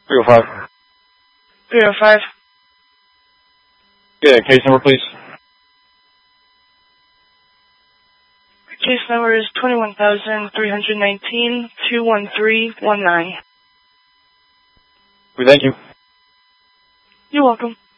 305. 305. Yeah, case number, please. Case number is 21,319-21319. We thank you. You're welcome.